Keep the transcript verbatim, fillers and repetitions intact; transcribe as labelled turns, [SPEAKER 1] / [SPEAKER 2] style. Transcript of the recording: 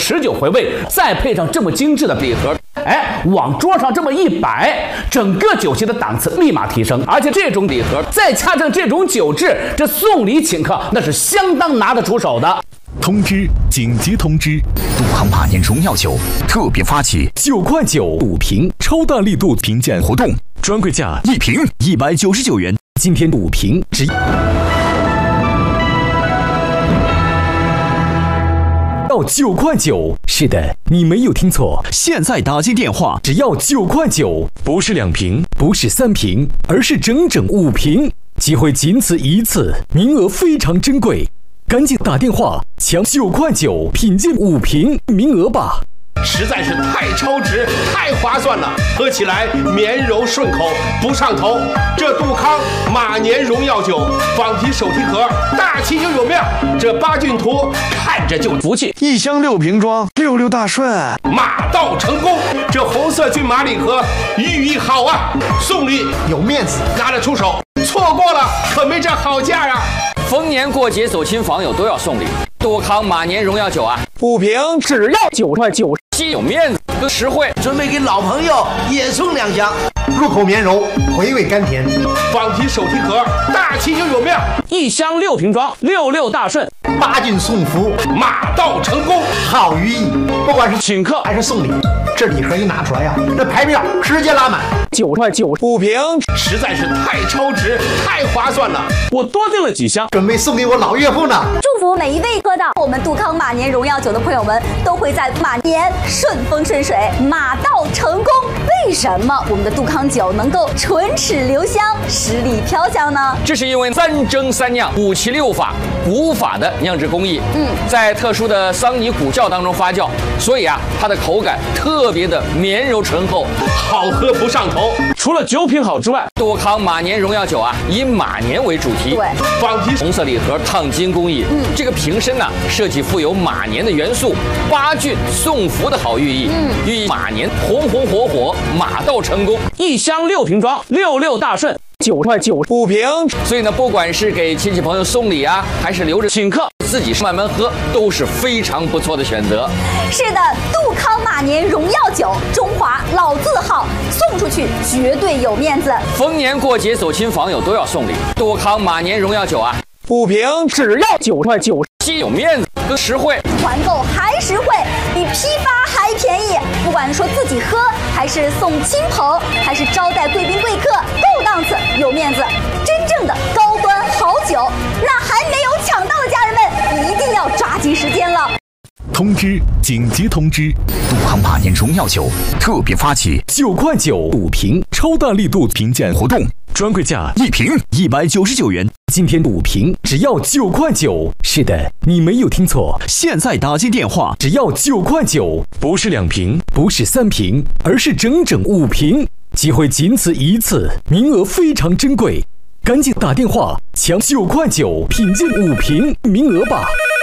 [SPEAKER 1] 持久回味，再配上这么精致的礼盒，哎，往桌上这么一摆，整个酒席的档次立马提升。而且这种礼盒再加上这种酒质，这送礼请客那是相当拿得出手的。
[SPEAKER 2] 通知！紧急通知！
[SPEAKER 3] 杜康马年荣耀酒特别发起
[SPEAKER 2] 九块九五瓶超大力度评鉴活动，专柜价一瓶一百九十九元，今天五瓶只要九块九。是的，你没有听错，现在打进电话只要九块九，不是两瓶，不是三瓶，而是整整五瓶，机会仅此一次，名额非常珍贵。赶紧打电话抢九块九品鉴五瓶名额吧！
[SPEAKER 4] 实在是太超值，太划算了，喝起来绵柔顺口，不上头。这杜康马年荣耀酒仿提手提盒，大气又有面，这八骏图看着就福气。
[SPEAKER 5] 一箱六瓶装，六六大顺，
[SPEAKER 4] 马到成功。这红色骏马礼盒寓意好啊，送礼有面子，拿得出手。错过了可没这好价啊！
[SPEAKER 6] 逢年过节走亲访友都要送礼，杜康马年荣耀酒啊，
[SPEAKER 5] 五瓶
[SPEAKER 1] 只要九块九，
[SPEAKER 6] 既有面子又实惠。
[SPEAKER 7] 准备给老朋友也送两箱，入口绵柔，回味甘甜。
[SPEAKER 4] 仿提手提盒，大气又有面，
[SPEAKER 1] 一箱六瓶装，六六大顺，
[SPEAKER 7] 八骏送福，
[SPEAKER 4] 马到成功，
[SPEAKER 7] 好寓意。不管是请客还是送礼，这礼盒一拿出来呀，这排面直接拉满。
[SPEAKER 1] 九块九
[SPEAKER 5] 五瓶，
[SPEAKER 4] 实在是太超值，太划算了。
[SPEAKER 1] 我多订了几箱，
[SPEAKER 7] 准备送给我老岳父呢。
[SPEAKER 8] 祝福每一位喝到我们杜康马年荣耀酒的朋友们，都会在马年顺风顺水，马到成功。为什么我们的杜康酒能够唇齿留香，十里飘香呢？
[SPEAKER 6] 这是因为三蒸三酿五七六法古法的酿制工艺，嗯，在特殊的桑泥古窖当中发酵，所以啊，它的口感特别的绵柔醇厚，
[SPEAKER 4] 好喝不上头。
[SPEAKER 1] 除了酒品好之外，
[SPEAKER 6] 杜康马年荣耀酒啊，以马年为主题，
[SPEAKER 8] 对，
[SPEAKER 4] 仿提
[SPEAKER 6] 红色礼盒烫金工艺，嗯，这个瓶身呢、啊、设计富有马年的元素，八骏送福的好寓意，嗯，寓意马年红红火火，马到成功。
[SPEAKER 1] 一箱六瓶装，六六大顺，九块九
[SPEAKER 5] 五瓶。
[SPEAKER 6] 所以呢，不管是给亲戚朋友送礼啊，还是留着请客，自己慢慢喝，都是非常不错的选择。
[SPEAKER 8] 是的，杜康马年荣耀酒，中华老字号，送出去绝对有面子。
[SPEAKER 6] 逢年过节走亲访友都要送礼，杜康马年荣耀酒啊，
[SPEAKER 5] 五瓶
[SPEAKER 1] 只要九块九，
[SPEAKER 6] 既有面子又实惠，
[SPEAKER 8] 团购还实惠，比批发还便宜。不管说自己喝，还是送亲朋，还是招待贵宾贵客，够档次有面子，真正的高端好酒。那还没有抢到的家人们，一定要抓紧时间了。
[SPEAKER 2] 通知！紧急通知！
[SPEAKER 3] 杜康马年荣耀酒特别发起
[SPEAKER 2] 九块九五瓶超大力度评鉴活动，专柜价一瓶一百九十九元，今天五瓶只要九块九。是的，你没有听错，现在打进电话只要九块九，不是两瓶，不是三瓶，而是整整五瓶，机会仅此一次，名额非常珍贵，赶紧打电话抢九块九品鉴五瓶名额吧！